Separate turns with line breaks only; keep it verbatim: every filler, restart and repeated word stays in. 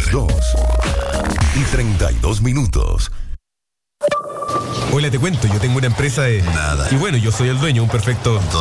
Las dos y treinta y dos minutos.
Hola, te cuento, yo tengo una empresa de...
Nada.
Y bueno, yo soy el dueño, un perfecto...